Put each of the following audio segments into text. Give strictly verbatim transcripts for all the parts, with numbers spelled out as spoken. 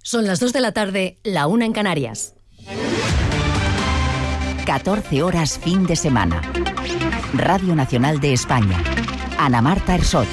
Son las dos de la tarde, la una en Canarias. catorce horas fin de semana. Radio Nacional de España. Ana Marta Ersoch.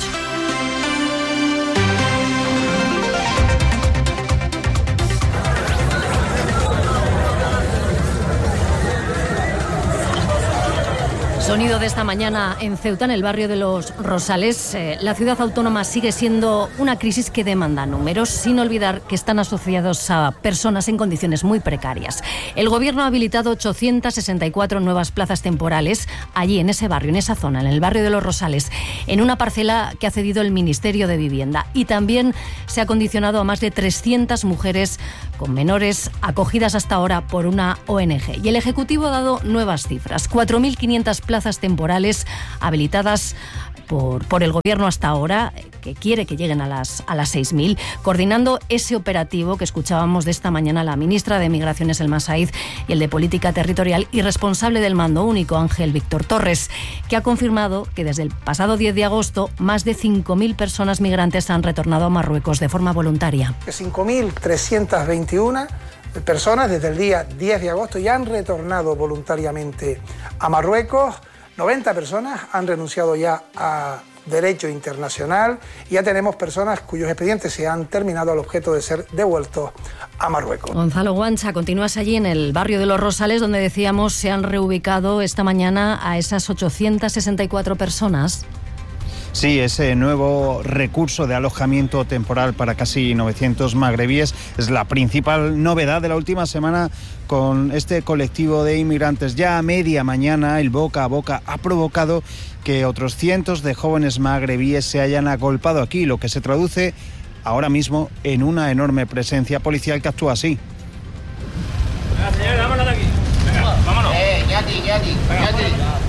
Sonido de esta mañana en Ceuta, en el barrio de Los Rosales. Eh, la ciudad autónoma sigue siendo una crisis que demanda números, sin olvidar que están asociados a personas en condiciones muy precarias. El Gobierno ha habilitado ochocientas sesenta y cuatro nuevas plazas temporales allí, en ese barrio, en esa zona, en el barrio de Los Rosales, en una parcela que ha cedido el Ministerio de Vivienda. Y también se ha condicionado a más de trescientas mujeres con menores acogidas hasta ahora por una O N G. Y el Ejecutivo ha dado nuevas cifras: cuatro mil quinientas plazas temporales habilitadas por, por el Gobierno hasta ahora, que quiere que lleguen a las, a las seis mil, coordinando ese operativo que escuchábamos de esta mañana la ministra de Migraciones, Elma Saíz, y el de Política Territorial y responsable del mando único, Ángel Víctor Torres, que ha confirmado que desde el pasado diez de agosto más de cinco mil personas migrantes han retornado a Marruecos de forma voluntaria. cinco mil trescientas veintiuna personas desde el día diez de agosto ya han retornado voluntariamente a Marruecos. noventa personas han renunciado ya a derecho internacional y ya tenemos personas cuyos expedientes se han terminado al objeto de ser devueltos a Marruecos. Gonzalo Guancha, continúas allí en el barrio de Los Rosales, donde decíamos se han reubicado esta mañana a esas ochocientas sesenta y cuatro personas. Sí, ese nuevo recurso de alojamiento temporal para casi novecientos magrebíes es la principal novedad de la última semana con este colectivo de inmigrantes. Ya a media mañana el boca a boca ha provocado que otros cientos de jóvenes magrebíes se hayan agolpado aquí, lo que se traduce ahora mismo en una enorme presencia policial que actúa así. Venga, señores, vámonos de aquí. Venga, vámonos. Eh, Yati, Yati, Yati.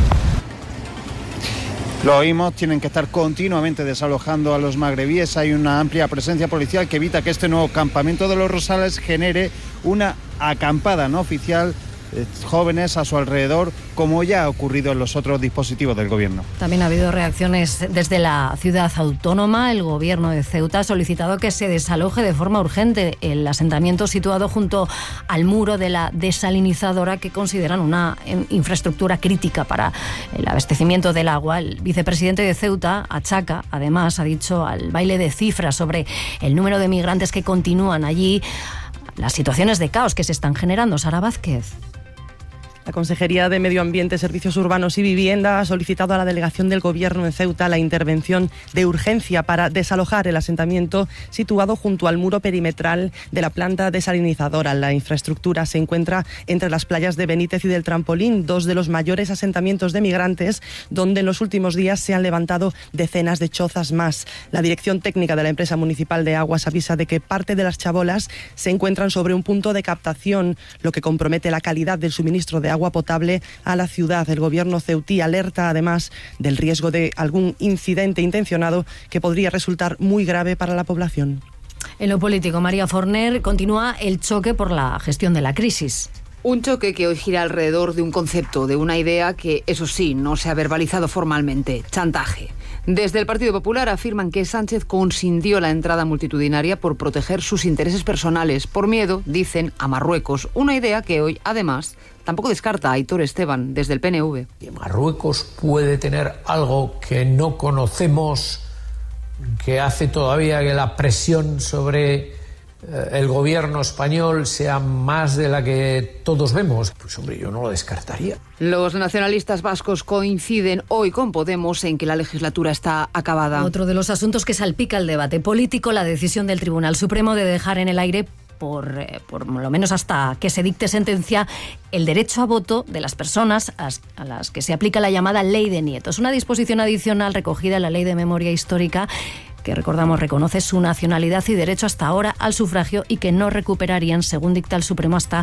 Lo oímos, tienen que estar continuamente desalojando a los magrebíes. Hay una amplia presencia policial que evita que este nuevo campamento de Los Rosales genere una acampada no oficial, eh, jóvenes a su alrededor, como ya ha ocurrido en los otros dispositivos del Gobierno. También ha habido reacciones desde la ciudad autónoma. El Gobierno de Ceuta ha solicitado que se desaloje de forma urgente el asentamiento situado junto al muro de la desalinizadora, que consideran una infraestructura crítica para el abastecimiento del agua. El vicepresidente de Ceuta achaca, además, ha dicho, al baile de cifras sobre el número de migrantes que continúan allí, las situaciones de caos que se están generando. Sara Vázquez. La Consejería de Medio Ambiente, Servicios Urbanos y Vivienda ha solicitado a la delegación del Gobierno en Ceuta la intervención de urgencia para desalojar el asentamiento situado junto al muro perimetral de la planta desalinizadora. La infraestructura se encuentra entre las playas de Benítez y del Trampolín, dos de los mayores asentamientos de migrantes, donde en los últimos días se han levantado decenas de chozas más. La Dirección Técnica de la Empresa Municipal de Aguas avisa de que parte de las chabolas se encuentran sobre un punto de captación, lo que compromete la calidad del suministro de agua potable a la ciudad. El Gobierno ceutí alerta además del riesgo de algún incidente intencionado que podría resultar muy grave para la población. En lo político, María Forner, continúa el choque por la gestión de la crisis. Un choque que hoy gira alrededor de un concepto, de una idea que, eso sí, no se ha verbalizado formalmente: chantaje. Desde el Partido Popular afirman que Sánchez consintió la entrada multitudinaria por proteger sus intereses personales, por miedo, dicen, a Marruecos. Una idea que hoy, además, tampoco descarta Aitor Esteban, desde el P N V. Que Marruecos puede tener algo que no conocemos, que hace todavía que la presión sobre el gobierno español sea más de la que todos vemos. Pues hombre, yo no lo descartaría. Los nacionalistas vascos coinciden hoy con Podemos en que la legislatura está acabada. Otro de los asuntos que salpica el debate político, la decisión del Tribunal Supremo de dejar en el aire, por, eh, por lo menos hasta que se dicte sentencia, el derecho a voto de las personas a, a las que se aplica la llamada Ley de Nietos. Una disposición adicional recogida en la Ley de Memoria Histórica, que, recordamos, reconoce su nacionalidad y derecho hasta ahora al sufragio, y que no recuperarían, según dicta el Supremo, hasta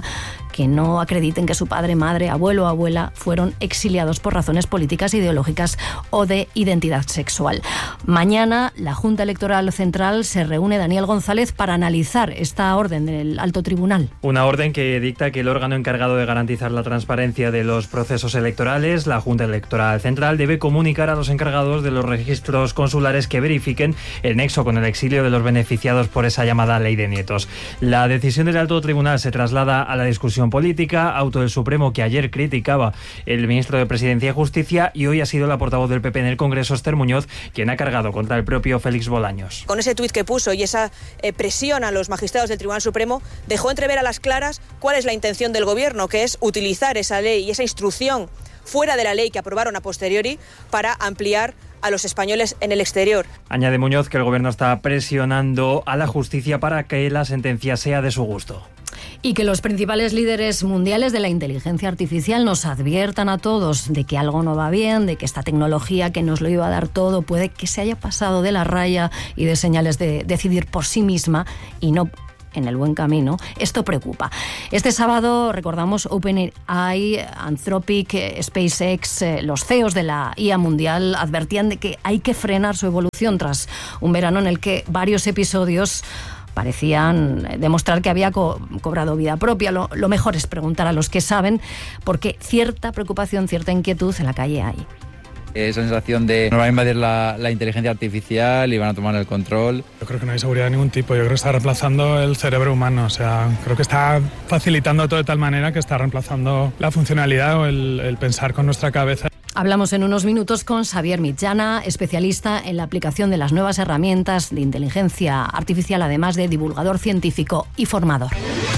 que no acrediten que su padre, madre, abuelo o abuela fueron exiliados por razones políticas, ideológicas o de identidad sexual. Mañana la Junta Electoral Central se reúne, Daniel González, para analizar esta orden del Alto Tribunal. Una orden que dicta que el órgano encargado de garantizar la transparencia de los procesos electorales, la Junta Electoral Central, debe comunicar a los encargados de los registros consulares que verifiquen el nexo con el exilio de los beneficiados por esa llamada ley de nietos. La decisión del Alto Tribunal se traslada a la discusión política, auto del Supremo que ayer criticaba el ministro de Presidencia y Justicia, y hoy ha sido la portavoz del P P en el Congreso, Esther Muñoz, quien ha cargado contra el propio Félix Bolaños. Con ese tuit que puso y esa eh, presión a los magistrados del Tribunal Supremo, dejó entrever a las claras cuál es la intención del Gobierno, que es utilizar esa ley y esa instrucción fuera de la ley que aprobaron a posteriori para ampliar a los españoles en el exterior. Añade Muñoz que el Gobierno está presionando a la justicia para que la sentencia sea de su gusto. Y que los principales líderes mundiales de la inteligencia artificial nos adviertan a todos de que algo no va bien, de que esta tecnología que nos lo iba a dar todo puede que se haya pasado de la raya y de señales de decidir por sí misma y no en el buen camino. Esto preocupa. Este sábado, recordamos, OpenAI, Anthropic, SpaceX, los C E Os de la I A mundial advertían de que hay que frenar su evolución tras un verano en el que varios episodios parecían demostrar que había co- cobrado vida propia. Lo, lo mejor es preguntar a los que saben, porque cierta preocupación, cierta inquietud en la calle hay. Esa sensación de nos va a invadir la, la inteligencia artificial y van a tomar el control. Yo creo que no hay seguridad de ningún tipo. Yo creo que está reemplazando el cerebro humano. O sea, creo que está facilitando todo de tal manera que está reemplazando la funcionalidad o el, el pensar con nuestra cabeza. Hablamos en unos minutos con Xavier Mitjana, especialista en la aplicación de las nuevas herramientas de inteligencia artificial, además de divulgador científico y formador.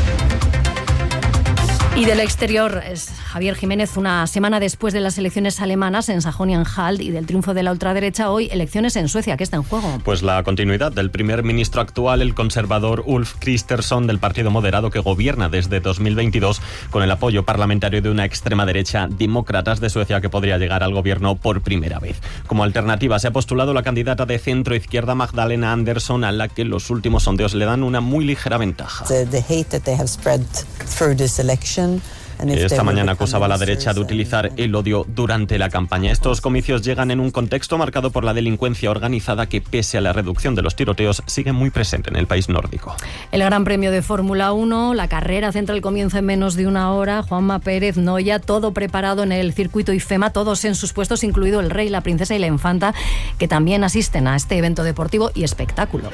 Y del exterior, es Javier Jiménez, una semana después de las elecciones alemanas en Sajonia-Anhalt y del triunfo de la ultraderecha, hoy elecciones en Suecia. ¿Qué está en juego? Pues la continuidad del primer ministro actual, el conservador Ulf Kristersson, del Partido Moderado, que gobierna desde dos mil veintidós con el apoyo parlamentario de una extrema derecha, Demócratas de Suecia, que podría llegar al gobierno por primera vez. Como alternativa se ha postulado la candidata de centro-izquierda Magdalena Andersson, a la que los últimos sondeos le dan una muy ligera ventaja. The, the hate that they have spread through this election. Esta mañana acusaba a la derecha de utilizar el odio durante la campaña. Estos comicios llegan en un contexto marcado por la delincuencia organizada que, pese a la reducción de los tiroteos, sigue muy presente en el país nórdico. El Gran Premio de Fórmula uno, la carrera centra el comienzo en menos de una hora. Juanma Pérez, Noya, todo preparado en el circuito IFEMA, todos en sus puestos, incluido el rey, la princesa y la infanta, que también asisten a este evento deportivo y espectáculo.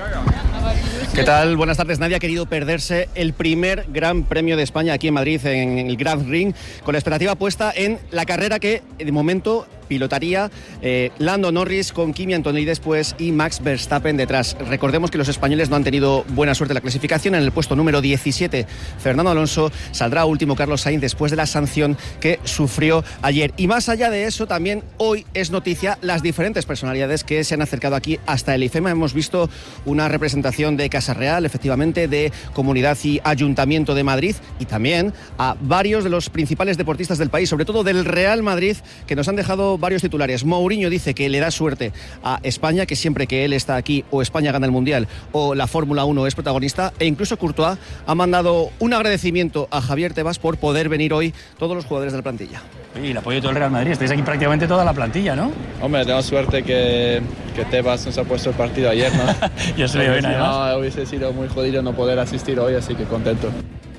¿Qué tal? Buenas tardes. Nadie ha querido perderse el primer Gran Premio de España aquí en Madrid, en el Grand Ring, con la expectativa puesta en la carrera que de momento pilotaría eh, Lando Norris, con Kimi Antonelli después y Max Verstappen detrás. Recordemos que los españoles no han tenido buena suerte en la clasificación. En el puesto número diecisiete, Fernando Alonso, saldrá último Carlos Sainz después de la sanción que sufrió ayer. Y más allá de eso, también hoy es noticia las diferentes personalidades que se han acercado aquí hasta el IFEMA. Hemos visto una representación de Casa Real, efectivamente, de Comunidad y Ayuntamiento de Madrid, y también a varios de los principales deportistas del país, sobre todo del Real Madrid, que nos han dejado varios titulares. Mourinho dice que le da suerte a España, que siempre que él está aquí o España gana el Mundial o la Fórmula uno es protagonista, e incluso Courtois ha mandado un agradecimiento a Javier Tebas por poder venir hoy todos los jugadores de la plantilla. Y el apoyo de todo el Real Madrid, estáis aquí prácticamente toda la plantilla, ¿no? Hombre, tenemos suerte que, que Tebas nos ha puesto el partido ayer, ¿no? Yo soy bien, además. No, hubiese sido muy jodido no poder asistir hoy, así que contento.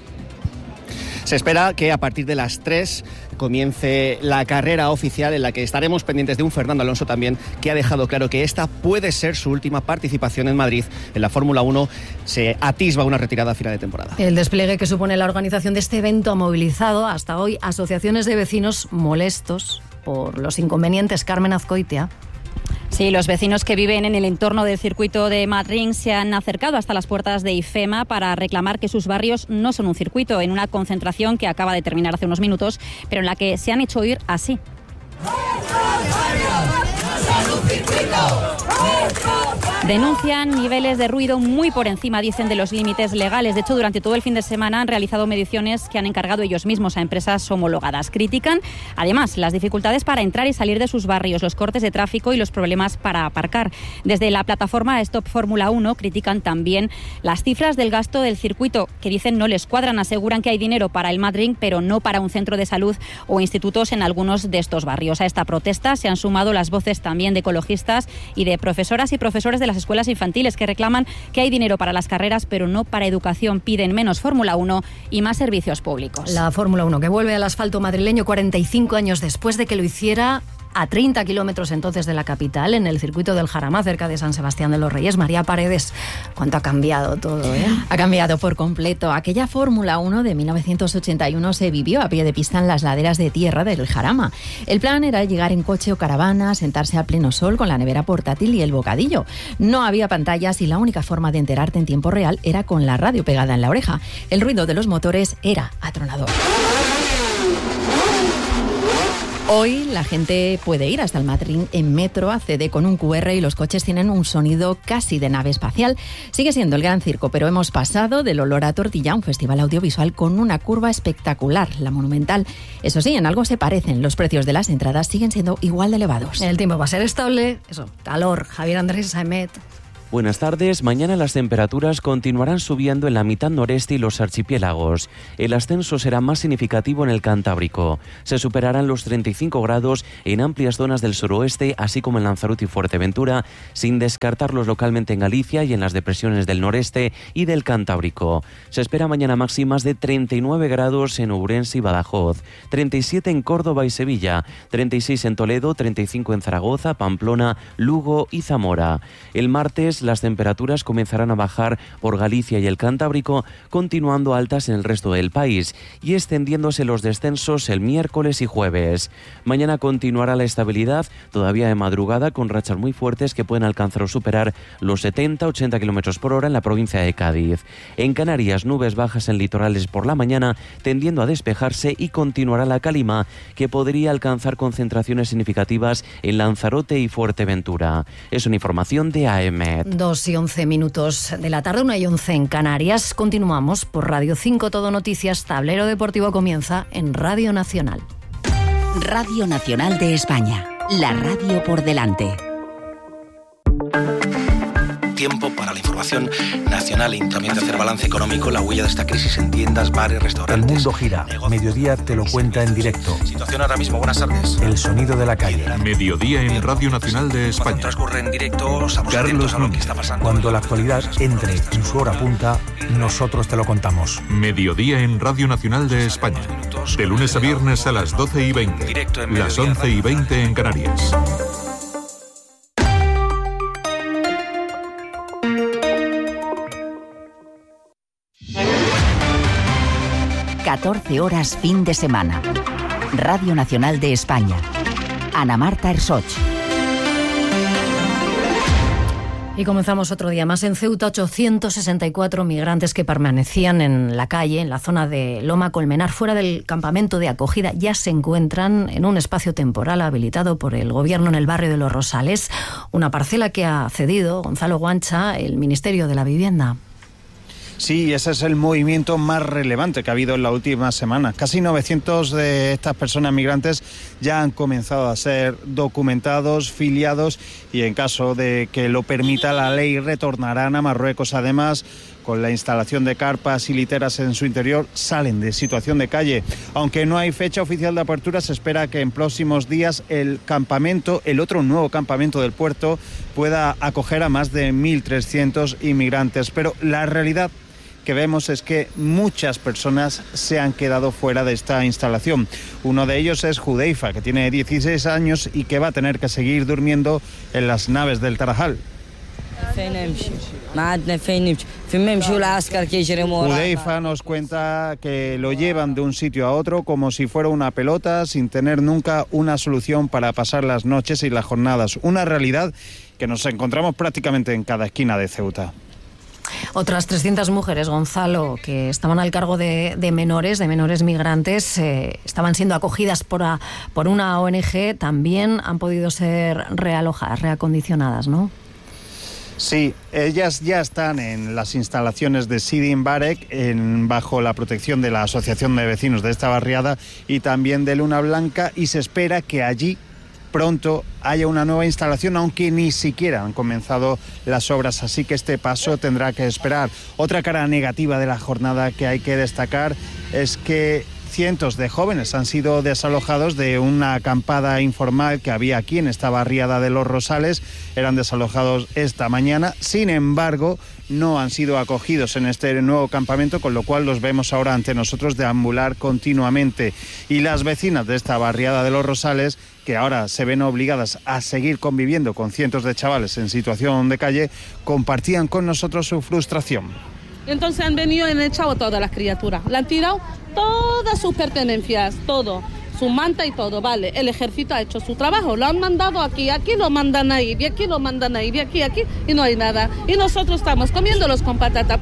Se espera que a partir de las tres comience la carrera oficial, en la que estaremos pendientes de un Fernando Alonso también, que ha dejado claro que esta puede ser su última participación en Madrid en la Fórmula uno. Se atisba una retirada a final de temporada. El despliegue que supone la organización de este evento ha movilizado hasta hoy asociaciones de vecinos molestos por los inconvenientes. Carmen Azcoitia. Sí, los vecinos que viven en el entorno del circuito de Madrid se han acercado hasta las puertas de IFEMA para reclamar que sus barrios no son un circuito, en una concentración que acaba de terminar hace unos minutos, pero en la que se han hecho oír así. ¡No son un circuito! Denuncian niveles de ruido muy por encima, dicen, de los límites legales. De hecho, durante todo el fin de semana han realizado mediciones que han encargado ellos mismos a empresas homologadas. Critican, además, las dificultades para entrar y salir de sus barrios, los cortes de tráfico y los problemas para aparcar. Desde la plataforma Stop Fórmula uno critican también las cifras del gasto del circuito, que dicen no les cuadran. Aseguran que hay dinero para el Madrid, pero no para un centro de salud o institutos en algunos de estos barrios. A esta protesta se han sumado las voces también de ecologistas y de profesoras y profesores de las escuelas infantiles, que reclaman que hay dinero para las carreras pero no para educación. Piden menos Fórmula uno y más servicios públicos. La Fórmula uno que vuelve al asfalto madrileño cuarenta y cinco años después de que lo hiciera a treinta kilómetros entonces de la capital, en el circuito del Jarama, cerca de San Sebastián de los Reyes. María Paredes, ¿cuánto ha cambiado todo, eh? Ha cambiado por completo. Aquella Fórmula uno de mil novecientos ochenta y uno se vivió a pie de pista en las laderas de tierra del Jarama. El plan era llegar en coche o caravana, sentarse a pleno sol con la nevera portátil y el bocadillo. No había pantallas y la única forma de enterarte en tiempo real era con la radio pegada en la oreja. El ruido de los motores era atronador. Hoy la gente puede ir hasta el Madrid en metro, accede con un cu erre y los coches tienen un sonido casi de nave espacial. Sigue siendo el gran circo, pero hemos pasado del olor a tortilla a un festival audiovisual con una curva espectacular, la Monumental. Eso sí, en algo se parecen. Los precios de las entradas siguen siendo igual de elevados. El tiempo va a ser estable, eso, calor. Javier Andrés Saemet. Buenas tardes. Mañana las temperaturas continuarán subiendo en la mitad noreste y los archipiélagos. El ascenso será más significativo en el Cantábrico. Se superarán los treinta y cinco grados en amplias zonas del suroeste, así como en Lanzarote y Fuerteventura, sin descartarlos localmente en Galicia y en las depresiones del noreste y del Cantábrico. Se espera mañana máximas de treinta y nueve grados en Ourense y Badajoz, treinta y siete en Córdoba y Sevilla, treinta y seis en Toledo, treinta y cinco en Zaragoza, Pamplona, Lugo y Zamora. El martes las temperaturas comenzarán a bajar por Galicia y el Cantábrico, continuando altas en el resto del país y extendiéndose los descensos el miércoles y jueves. Mañana continuará la estabilidad, todavía de madrugada, con rachas muy fuertes que pueden alcanzar o superar los setenta a ochenta kilómetros por hora en la provincia de Cádiz. En Canarias, nubes bajas en litorales por la mañana, tendiendo a despejarse, y continuará la calima, que podría alcanzar concentraciones significativas en Lanzarote y Fuerteventura. Es una información de A E M E T. Dos y once minutos de la tarde, una y once en Canarias. Continuamos por Radio cinco Todo Noticias. Tablero Deportivo comienza en Radio Nacional. Radio Nacional de España. La radio por delante. Tiempo para la información nacional y también de hacer balance económico, la huella de esta crisis en tiendas, bares, restaurantes. El mundo gira. Mediodía te lo cuenta en directo. Situación ahora mismo. Buenas tardes. El sonido de la calle. Mediodía en Radio Nacional de España. Cuando transcurre en directo, estamos atentos a lo que está pasando. Cuando la actualidad entre en su hora punta, nosotros te lo contamos. Mediodía en Radio Nacional de España. De lunes a viernes a las doce y veinte. Las once y veinte en Canarias. catorce horas fin de semana. Radio Nacional de España. Ana Marta Ersoch. Y comenzamos otro día más en Ceuta. ochocientos sesenta y cuatro migrantes que permanecían en la calle, en la zona de Loma Colmenar, fuera del campamento de acogida, ya se encuentran en un espacio temporal habilitado por el gobierno en el barrio de Los Rosales, una parcela que ha cedido Gonzalo Guancha, el Ministerio de la Vivienda. Sí, ese es el movimiento más relevante que ha habido en la última semana. Casi novecientos de estas personas migrantes ya han comenzado a ser documentados, filiados, y en caso de que lo permita la ley retornarán a Marruecos. Además, con la instalación de carpas y literas en su interior, salen de situación de calle. Aunque no hay fecha oficial de apertura, se espera que en próximos días el campamento, el otro nuevo campamento del puerto, pueda acoger a más de mil trescientos inmigrantes. Pero la realidad que vemos es que muchas personas se han quedado fuera de esta instalación. Uno de ellos es Judeifa, que tiene dieciséis años y que va a tener que seguir durmiendo en las naves del Tarajal. Judeifa nos cuenta que lo llevan de un sitio a otro como si fuera una pelota, sin tener nunca una solución para pasar las noches y las jornadas. Una realidad que nos encontramos prácticamente en cada esquina de Ceuta. Otras trescientas mujeres, Gonzalo, que estaban al cargo de, de menores, de menores migrantes, eh, estaban siendo acogidas por, a, por una O N G, también han podido ser realojadas, reacondicionadas, ¿no? Sí, ellas ya están en las instalaciones de Sidi Mbarek, en, bajo la protección de la Asociación de Vecinos de esta barriada y también de Luna Blanca, y se espera que allí pronto haya una nueva instalación, aunque ni siquiera han comenzado las obras, así que este paso tendrá que esperar. Otra cara negativa de la jornada que hay que destacar es que cientos de jóvenes han sido desalojados de una acampada informal que había aquí en esta barriada de Los Rosales. Eran desalojados esta mañana, sin embargo, no han sido acogidos en este nuevo campamento, con lo cual los vemos ahora ante nosotros deambular continuamente. Y las vecinas de esta barriada de Los Rosales, que ahora se ven obligadas a seguir conviviendo con cientos de chavales en situación de calle, compartían con nosotros su frustración. Entonces han venido y han echado todas las criaturas, le han tirado todas sus pertenencias, todo, su manta y todo, vale. El ejército ha hecho su trabajo, lo han mandado aquí, aquí lo mandan ahí, de aquí lo mandan ahí, de aquí, aquí, y no hay nada. Y nosotros estamos comiéndolos con patata.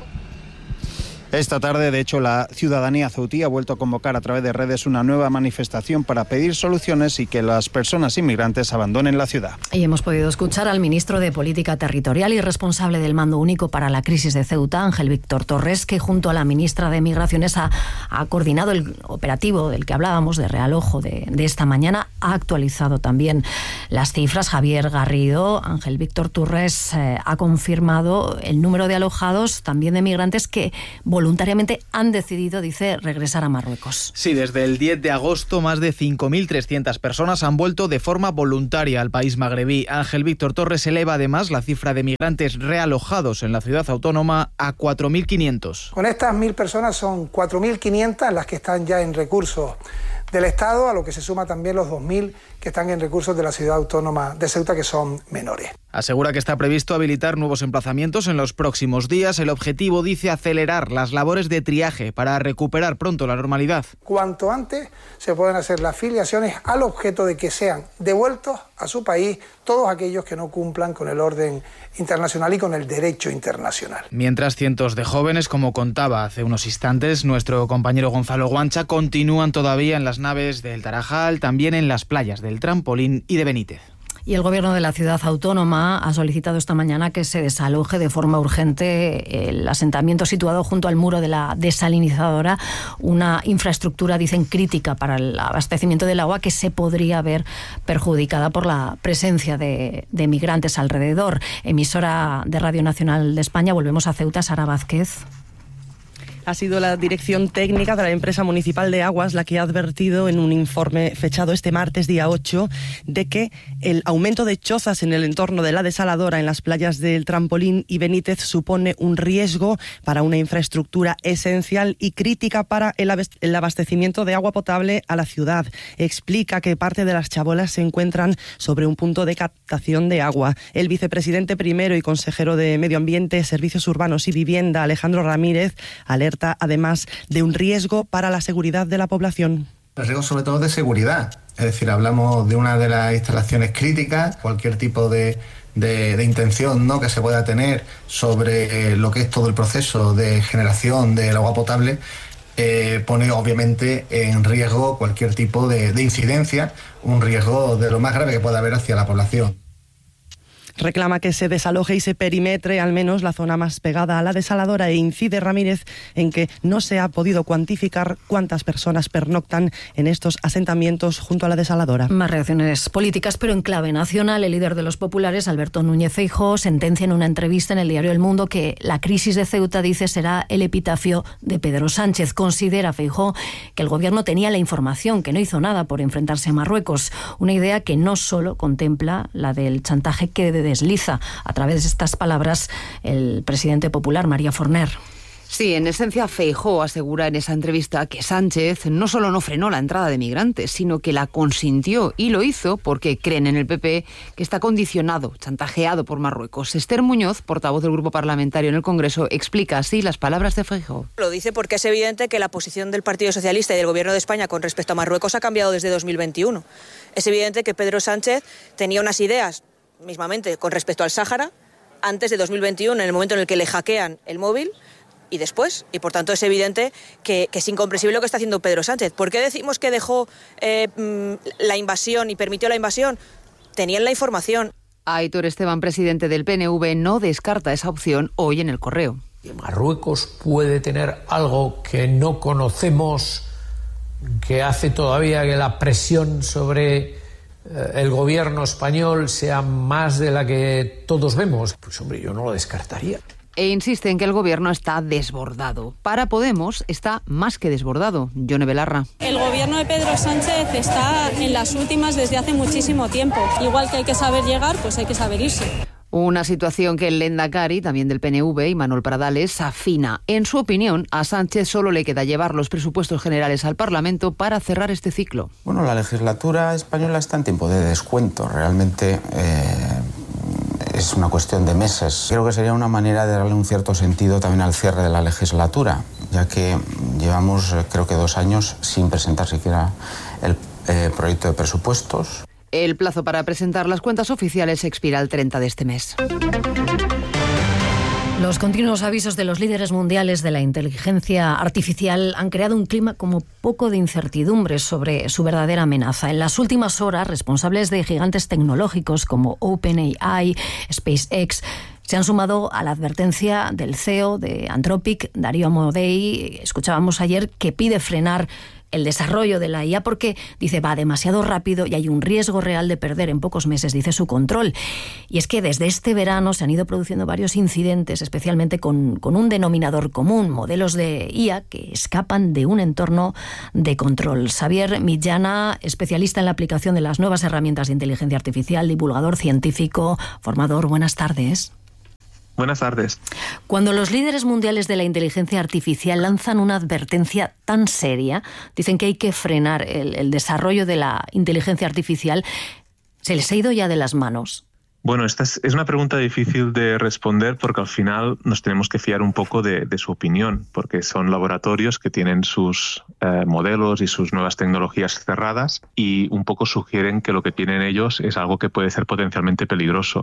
Esta tarde, de hecho, la ciudadanía ceutí ha vuelto a convocar a través de redes una nueva manifestación para pedir soluciones y que las personas inmigrantes abandonen la ciudad. Y hemos podido escuchar al ministro de Política Territorial y responsable del Mando Único para la Crisis de Ceuta, Ángel Víctor Torres, que junto a la ministra de Migraciones ha, ha coordinado el operativo del que hablábamos, de realojo de, de esta mañana. Ha actualizado también las cifras. Javier Garrido, Ángel Víctor Torres eh, ha confirmado el número de alojados, también de migrantes que voluntariamente han decidido, dice, regresar a Marruecos. Sí, desde el diez de agosto más de cinco mil trescientas personas han vuelto de forma voluntaria al país magrebí. Ángel Víctor Torres eleva además la cifra de migrantes realojados en la ciudad autónoma a cuatro mil quinientos. Con estas mil personas son cuatro mil quinientas las que están ya en recursos del Estado, a lo que se suma también los dos mil que están en recursos de la ciudad autónoma de Ceuta, que son menores. Asegura que está previsto habilitar nuevos emplazamientos en los próximos días. El objetivo, dice, acelerar las labores de triaje para recuperar pronto la normalidad. Cuanto antes se pueden hacer las filiaciones al objeto de que sean devueltos a su país todos aquellos que no cumplan con el orden internacional y con el derecho internacional. Mientras, cientos de jóvenes, como contaba hace unos instantes nuestro compañero Gonzalo Guancha, continúan todavía en las naves del Tarajal, también en las playas del Trampolín y de Benítez. Y el Gobierno de la Ciudad Autónoma ha solicitado esta mañana que se desaloje de forma urgente el asentamiento situado junto al muro de la desalinizadora, una infraestructura, dicen, crítica para el abastecimiento del agua que se podría ver perjudicada por la presencia de, de migrantes alrededor. Emisora de Radio Nacional de España, volvemos a Ceuta, Sara Vázquez. Ha sido la Dirección Técnica de la Empresa Municipal de Aguas la que ha advertido en un informe fechado este martes, día ocho, de que el aumento de chozas en el entorno de la desaladora en las playas del Trampolín y Benítez supone un riesgo para una infraestructura esencial y crítica para el abastecimiento de agua potable a la ciudad. Explica que parte de las chabolas se encuentran sobre un punto de captación de agua. El vicepresidente primero y consejero de Medio Ambiente, Servicios Urbanos y Vivienda, Alejandro Ramírez, alerta además de un riesgo para la seguridad de la población. El riesgo sobre todo de seguridad, es decir, hablamos de una de las instalaciones críticas, cualquier tipo de, de, de intención, ¿no?, que se pueda tener sobre lo que es todo el proceso de generación del agua potable, eh, pone obviamente en riesgo cualquier tipo de, de incidencia, un riesgo de lo más grave que pueda haber hacia la población. Reclama que se desaloje y se perimetre al menos la zona más pegada a la desaladora e incide Ramírez en que no se ha podido cuantificar cuántas personas pernoctan en estos asentamientos junto a la desaladora. Más reacciones políticas, pero en clave nacional. El líder de los populares, Alberto Núñez Feijóo, sentencia en una entrevista en el diario El Mundo que la crisis de Ceuta, dice, será el epitafio de Pedro Sánchez. Considera Feijóo que el gobierno tenía la información, que no hizo nada por enfrentarse a Marruecos. Una idea que no solo contempla la del chantaje que de desliza a través de estas palabras el presidente popular, María Forner. Sí, en esencia Feijóo asegura en esa entrevista que Sánchez no solo no frenó la entrada de migrantes, sino que la consintió, y lo hizo porque creen en el P P que está condicionado, chantajeado por Marruecos. Esther Muñoz, portavoz del grupo parlamentario en el Congreso, explica así las palabras de Feijóo. Lo dice porque es evidente que la posición del Partido Socialista y del Gobierno de España con respecto a Marruecos ha cambiado desde dos mil veintiuno. Es evidente que Pedro Sánchez tenía unas ideas, mismamente, con respecto al Sáhara, antes de dos mil veintiuno, en el momento en el que le hackean el móvil, y después. Y por tanto es evidente que, que es incomprensible lo que está haciendo Pedro Sánchez. ¿Por qué decimos que dejó eh, la invasión y permitió la invasión? Tenían la información. Aitor Esteban, presidente del P N V, no descarta esa opción hoy en El Correo. Marruecos puede tener algo que no conocemos, que hace todavía que la presión sobre eh, el gobierno español sea más de la que todos vemos. Pues hombre, yo no lo descartaría. E insiste en que el gobierno está desbordado. Para Podemos está más que desbordado. Yone Belarra. El gobierno de Pedro Sánchez está en las últimas desde hace muchísimo tiempo. Igual que hay que saber llegar, pues hay que saber irse. Una situación que el Lehendakari, también del P N V, y Manuel Pradales, afina. En su opinión, a Sánchez solo le queda llevar los presupuestos generales al Parlamento para cerrar este ciclo. Bueno, la legislatura española está en tiempo de descuento. Realmente eh, es una cuestión de meses. Creo que sería una manera de darle un cierto sentido también al cierre de la legislatura, ya que llevamos, creo que dos años sin presentar siquiera el eh, proyecto de presupuestos. El plazo para presentar las cuentas oficiales expira el treinta de este mes. Los continuos avisos de los líderes mundiales de la inteligencia artificial han creado un clima como poco de incertidumbre sobre su verdadera amenaza. En las últimas horas, responsables de gigantes tecnológicos como OpenAI, SpaceX, se han sumado a la advertencia del C E O de Anthropic, Darío Amodei. Escuchábamos ayer que pide frenar el desarrollo de la I A porque, dice, va demasiado rápido y hay un riesgo real de perder en pocos meses, dice, su control. Y es que desde este verano se han ido produciendo varios incidentes, especialmente con, con un denominador común, modelos de I A que escapan de un entorno de control. Xavier Millana, especialista en la aplicación de las nuevas herramientas de inteligencia artificial, divulgador científico, formador, buenas tardes. Buenas tardes. Cuando los líderes mundiales de la inteligencia artificial lanzan una advertencia tan seria, dicen que hay que frenar el, el desarrollo de la inteligencia artificial, ¿se les ha ido ya de las manos? Bueno, esta es, es una pregunta difícil de responder porque al final nos tenemos que fiar un poco de, de su opinión, porque son laboratorios que tienen sus eh, modelos y sus nuevas tecnologías cerradas y un poco sugieren que lo que tienen ellos es algo que puede ser potencialmente peligroso.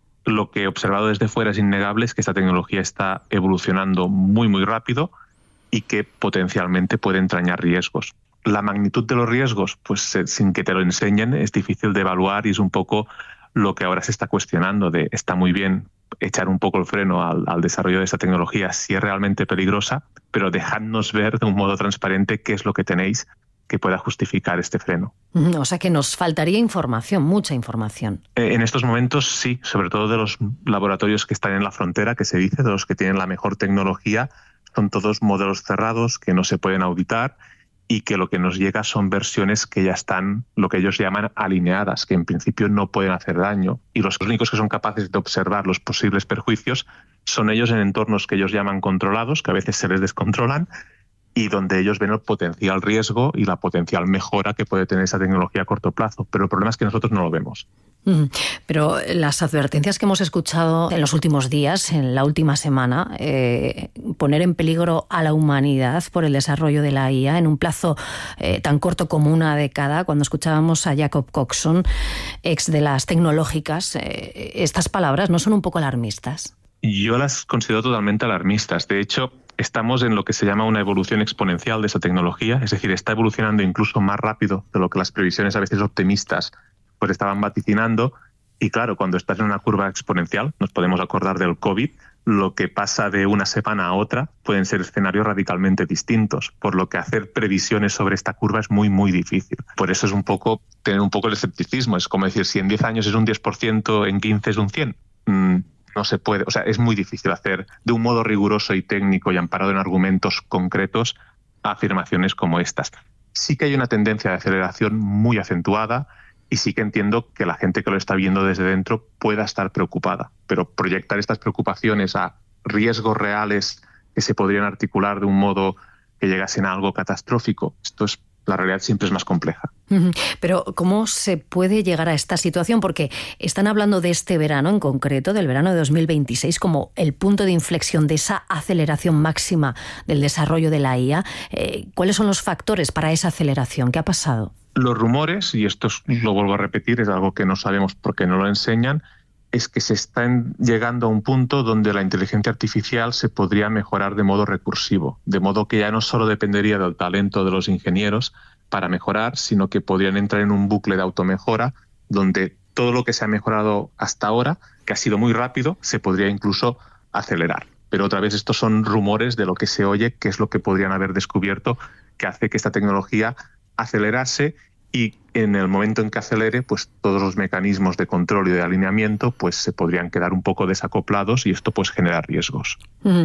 Lo que he observado desde fuera es innegable, es que esta tecnología está evolucionando muy, muy rápido y que potencialmente puede entrañar riesgos. La magnitud de los riesgos, pues sin que te lo enseñen, es difícil de evaluar y es un poco lo que ahora se está cuestionando, de está muy bien echar un poco el freno al, al desarrollo de esta tecnología si es realmente peligrosa, pero dejadnos ver de un modo transparente qué es lo que tenéis que pueda justificar este freno. O sea que nos faltaría información, mucha información. En estos momentos sí, sobre todo de los laboratorios que están en la frontera, que se dice, de los que tienen la mejor tecnología, son todos modelos cerrados que no se pueden auditar y que lo que nos llega son versiones que ya están, lo que ellos llaman alineadas, que en principio no pueden hacer daño. Y los únicos que son capaces de observar los posibles perjuicios son ellos en entornos que ellos llaman controlados, que a veces se les descontrolan, y donde ellos ven el potencial riesgo y la potencial mejora que puede tener esa tecnología a corto plazo. Pero el problema es que nosotros no lo vemos. Pero las advertencias que hemos escuchado en los últimos días, en la última semana, eh, poner en peligro a la humanidad por el desarrollo de la I A en un plazo eh, tan corto como una década, cuando escuchábamos a Jacob Coxon, ex de las tecnológicas, eh, estas palabras no son un poco alarmistas. Yo las considero totalmente alarmistas. De hecho, estamos en lo que se llama una evolución exponencial de esa tecnología, es decir, está evolucionando incluso más rápido de lo que las previsiones a veces optimistas pues estaban vaticinando. Y claro, cuando estás en una curva exponencial, nos podemos acordar del COVID, lo que pasa de una semana a otra pueden ser escenarios radicalmente distintos, por lo que hacer previsiones sobre esta curva es muy, muy difícil. Por eso es un poco, tener un poco el escepticismo, es como decir, si en diez años es un diez por ciento, en quince es un cien por ciento. Mm. No se puede, o sea, es muy difícil hacer de un modo riguroso y técnico y amparado en argumentos concretos afirmaciones como estas. Sí que hay una tendencia de aceleración muy acentuada y sí que entiendo que la gente que lo está viendo desde dentro pueda estar preocupada, pero proyectar estas preocupaciones a riesgos reales que se podrían articular de un modo que llegasen a algo catastrófico, esto es la realidad siempre es más compleja. Pero ¿cómo se puede llegar a esta situación? Porque están hablando de este verano en concreto, del verano de dos mil veintiséis, como el punto de inflexión de esa aceleración máxima del desarrollo de la I A. Eh, ¿Cuáles son los factores para esa aceleración? ¿Qué ha pasado? Los rumores, y esto es, lo vuelvo a repetir, es algo que no sabemos porque no lo enseñan, es que se está llegando a un punto donde la inteligencia artificial se podría mejorar de modo recursivo, de modo que ya no solo dependería del talento de los ingenieros para mejorar, sino que podrían entrar en un bucle de automejora donde todo lo que se ha mejorado hasta ahora, que ha sido muy rápido, se podría incluso acelerar. Pero otra vez estos son rumores de lo que se oye, que es lo que podrían haber descubierto, que hace que esta tecnología acelerase y en el momento en que acelere, pues todos los mecanismos de control y de alineamiento pues se podrían quedar un poco desacoplados y esto pues genera riesgos.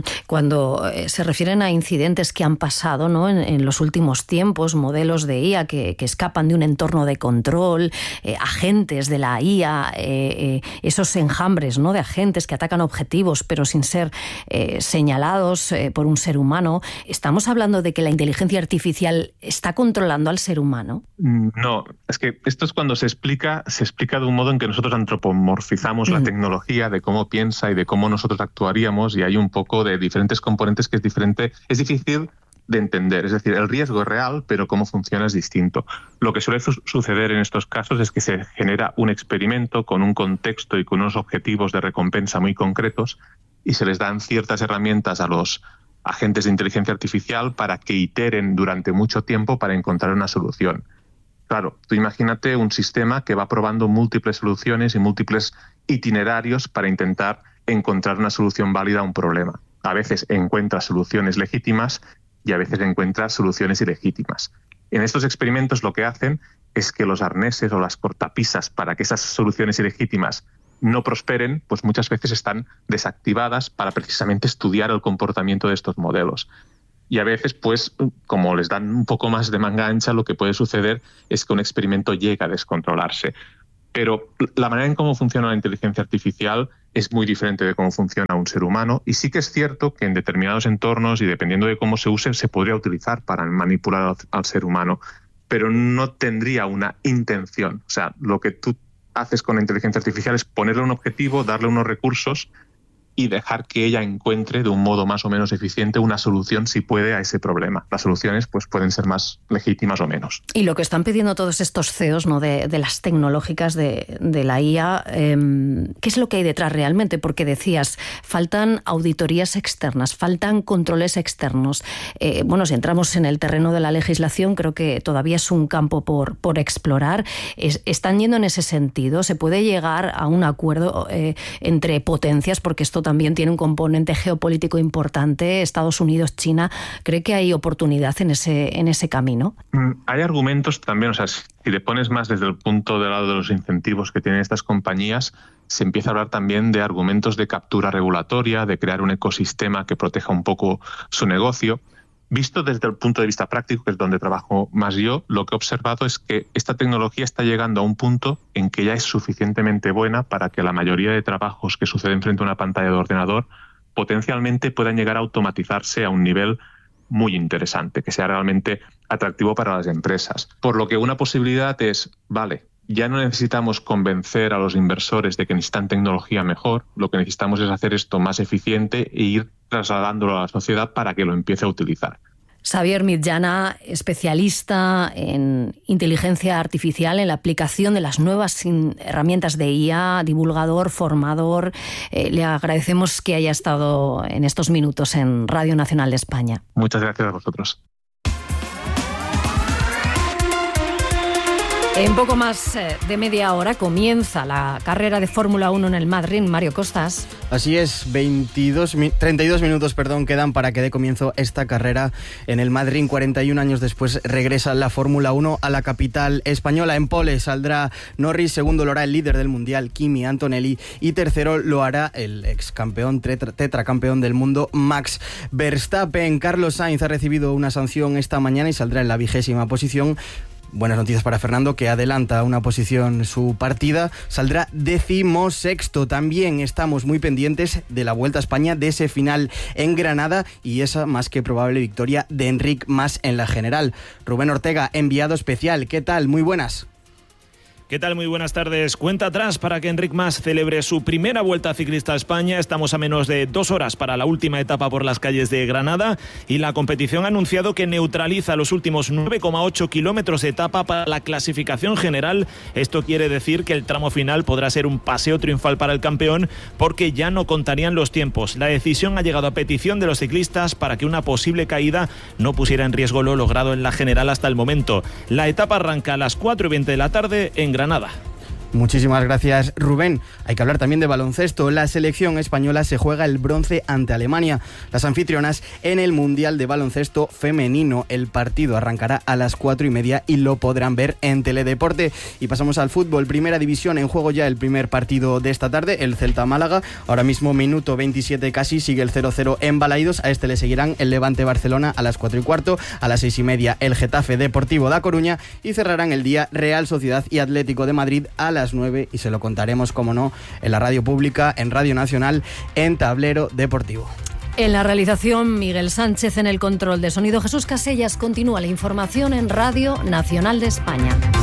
Cuando se refieren a incidentes que han pasado, ¿no?, en, en los últimos tiempos, modelos de I A que, que escapan de un entorno de control, eh, agentes de la I A, eh, eh, esos enjambres, ¿no?, de agentes que atacan objetivos pero sin ser eh, señalados eh, por un ser humano, ¿estamos hablando de que la inteligencia artificial está controlando al ser humano? No, es que esto es cuando se explica, se explica de un modo en que nosotros antropomorfizamos mm. la tecnología, de cómo piensa y de cómo nosotros actuaríamos, y hay un poco de diferentes componentes que es diferente, es difícil de entender. Es decir, el riesgo es real, pero cómo funciona es distinto. Lo que suele su- suceder en estos casos es que se genera un experimento con un contexto y con unos objetivos de recompensa muy concretos y se les dan ciertas herramientas a los agentes de inteligencia artificial para que iteren durante mucho tiempo para encontrar una solución. Claro, tú imagínate un sistema que va probando múltiples soluciones y múltiples itinerarios para intentar encontrar una solución válida a un problema. A veces encuentra soluciones legítimas y a veces encuentra soluciones ilegítimas. En estos experimentos lo que hacen es que los arneses o las cortapisas para que esas soluciones ilegítimas no prosperen, pues muchas veces están desactivadas para precisamente estudiar el comportamiento de estos modelos. Y a veces, pues, como les dan un poco más de manga ancha, lo que puede suceder es que un experimento llega a descontrolarse. Pero la manera en cómo funciona la inteligencia artificial es muy diferente de cómo funciona un ser humano, y sí que es cierto que en determinados entornos y dependiendo de cómo se use, se podría utilizar para manipular al, al ser humano, pero no tendría una intención. O sea, lo que tú haces con la inteligencia artificial es ponerle un objetivo, darle unos recursos y dejar que ella encuentre de un modo más o menos eficiente una solución, si puede, a ese problema. Las soluciones pues pueden ser más legítimas o menos. Y lo que están pidiendo todos estos C E Os, ¿no?, de, de las tecnológicas de, de la I A, eh, ¿qué es lo que hay detrás realmente? Porque decías, faltan auditorías externas, faltan controles externos. Eh, bueno, si entramos en el terreno de la legislación, creo que todavía es un campo por, por explorar. Es, ¿Están yendo en ese sentido? ¿Se puede llegar a un acuerdo eh, entre potencias? Porque esto también tiene un componente geopolítico importante. Estados Unidos, China. ¿Cree que hay oportunidad en ese, en ese camino? Hay argumentos también, o sea, si te pones más desde el punto de lado de los incentivos que tienen estas compañías, se empieza a hablar también de argumentos de captura regulatoria, de crear un ecosistema que proteja un poco su negocio. Visto desde el punto de vista práctico, que es donde trabajo más yo, lo que he observado es que esta tecnología está llegando a un punto en que ya es suficientemente buena para que la mayoría de trabajos que suceden frente a una pantalla de ordenador potencialmente puedan llegar a automatizarse a un nivel muy interesante, que sea realmente atractivo para las empresas. Por lo que una posibilidad es, vale, ya no necesitamos convencer a los inversores de que necesitan tecnología mejor, lo que necesitamos es hacer esto más eficiente e ir trasladándolo a la sociedad para que lo empiece a utilizar. Xavier Mitjana, especialista en inteligencia artificial, en la aplicación de las nuevas herramientas de I A, divulgador, formador. Eh, le agradecemos que haya estado en estos minutos en Radio Nacional de España. Muchas gracias a vosotros. En poco más de media hora comienza la carrera de Fórmula uno en el Madrid. Mario Costas. Así es, veintidós, treinta y dos minutos perdón, quedan para que dé comienzo esta carrera en el Madrid. cuarenta y un años después regresa la Fórmula uno a la capital española. En pole saldrá Norris, segundo lo hará el líder del Mundial, Kimi Antonelli, y tercero lo hará el ex campeón, tetra, tetracampeón del mundo, Max Verstappen. Carlos Sainz ha recibido una sanción esta mañana y saldrá en la vigésima posición. Buenas noticias para Fernando, que adelanta una posición su partida, saldrá decimosexto. También estamos muy pendientes de la Vuelta a España, de ese final en Granada y esa más que probable victoria de Enric Mas en la general. Rubén Ortega, enviado especial, ¿qué tal? Muy buenas. ¿Qué tal? Muy buenas tardes. Cuenta atrás para que Enric Mas celebre su primera Vuelta Ciclista a España. Estamos a menos de dos horas para la última etapa por las calles de Granada y la competición ha anunciado que neutraliza los últimos nueve coma ocho kilómetros de etapa para la clasificación general. Esto quiere decir que el tramo final podrá ser un paseo triunfal para el campeón porque ya no contarían los tiempos. La decisión ha llegado a petición de los ciclistas para que una posible caída no pusiera en riesgo lo logrado en la general hasta el momento. La etapa arranca a las cuatro y veinte de la tarde en Granada. Muchísimas gracias, Rubén. Hay que hablar también de baloncesto. La selección española se juega el bronce ante Alemania, las anfitrionas en el Mundial de Baloncesto Femenino. El partido arrancará a las cuatro y media y lo podrán ver en Teledeporte. Y pasamos al fútbol. Primera división, en juego ya el primer partido de esta tarde, el Celta-Málaga. Ahora mismo minuto veintisiete casi, sigue el cero cero en Balaídos. A este le seguirán el Levante-Barcelona a las cuatro y cuarto. A las seis y media el Getafe Deportivo da Coruña. Y cerrarán el día Real Sociedad y Atlético de Madrid a las nueve, y se lo contaremos, como no, en la radio pública, en Radio Nacional, en Tablero Deportivo. En la realización, Miguel Sánchez. En el control de sonido, Jesús Casellas. Continúa la información en Radio Nacional de España.